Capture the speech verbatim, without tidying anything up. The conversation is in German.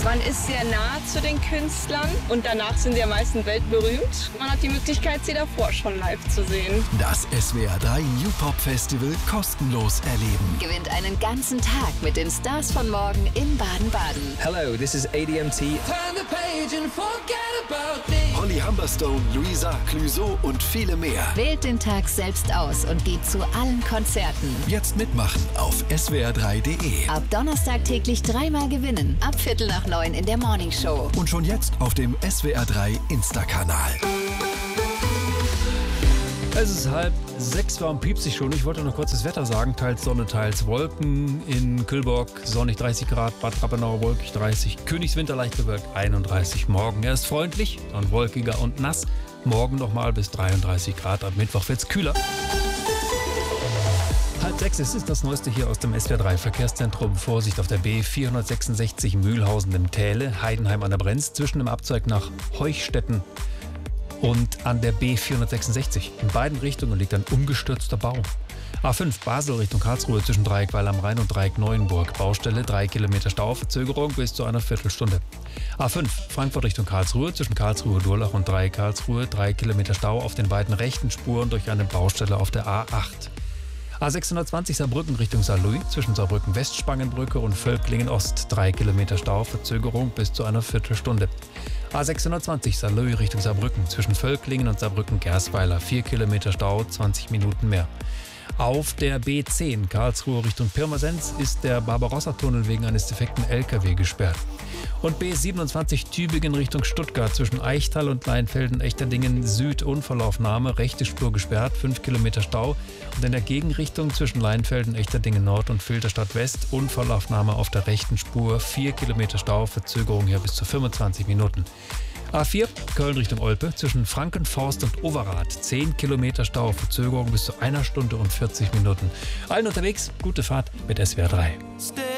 Man ist sehr nah zu den Künstlern und danach sind sie ja meistens weltberühmt. Man hat die Möglichkeit, sie davor schon live zu sehen. Das S W R drei New Pop Festival kostenlos erleben. Gewinnt einen ganzen Tag mit den Stars von morgen in Baden-Baden. Hello, this is A D M T. Turn the page and forget about me. Holly Humberstone, Luisa Clouseau und viele mehr. Wählt den Tag selbst aus und geht zu allen Konzerten. Jetzt mitmachen auf S W R drei Punkt de. Ab Donnerstag täglich dreimal gewinnen. Ab Viertel nach neun in der Morning Show. Und schon jetzt auf dem S W R drei Insta-Kanal. Es ist halb sechs, warum piepst ich schon? Ich wollte noch kurz das Wetter sagen. Teils Sonne, teils Wolken. In Kühlborg sonnig dreißig Grad, Bad Rappenau wolkig dreißig, Königswinter leicht bewölkt einunddreißig. Morgen erst freundlich, dann wolkiger und nass. Morgen nochmal bis dreiunddreißig Grad. Ab Mittwoch wird's kühler. Halb sechs, es ist das Neueste hier aus dem S W R drei Verkehrszentrum. Vorsicht auf der B vierhundertsechsundsechzig Mühlhausen im Täle, Heidenheim an der Brenz, zwischen dem Abzweig nach Heuchstetten und an der B vierhundertsechsundsechzig. In beiden Richtungen liegt ein umgestürzter Baum. A fünf Basel Richtung Karlsruhe zwischen Dreieckweil am Rhein und Dreieck Neuenburg. Baustelle, drei Kilometer Stauverzögerung bis zu einer Viertelstunde. A fünf Frankfurt Richtung Karlsruhe zwischen Karlsruhe-Durlach und Dreieck Karlsruhe. drei Kilometer Stau auf den beiden rechten Spuren durch eine Baustelle auf der A acht. A sechshundertzwanzig Saarbrücken Richtung Saarlouis zwischen Saarbrücken Westspangenbrücke und Völklingen Ost. drei Kilometer Stau, Verzögerung bis zu einer Viertelstunde. A sechshundertzwanzig Saarlouis Richtung Saarbrücken zwischen Völklingen und Saarbrücken-Gersweiler. vier Kilometer Stau, zwanzig Minuten mehr. Auf der B zehn Karlsruhe Richtung Pirmasens ist der Barbarossa-Tunnel wegen eines defekten L K W gesperrt. Und B siebenundzwanzig Tübingen Richtung Stuttgart zwischen Eichtal und Leinfelden-Echterdingen Süd Unfallaufnahme, rechte Spur gesperrt, fünf Kilometer Stau. Und in der Gegenrichtung zwischen Leinfelden-Echterdingen Nord und Filderstadt West Unfallaufnahme auf der rechten Spur, vier Kilometer Stau, Verzögerung hier bis zu fünfundzwanzig Minuten. A vier Köln Richtung Olpe zwischen Frankenforst und Overath, zehn Kilometer Stau, Verzögerung bis zu einer Stunde und vierzig Minuten. Allen unterwegs, gute Fahrt mit S W R drei. Stay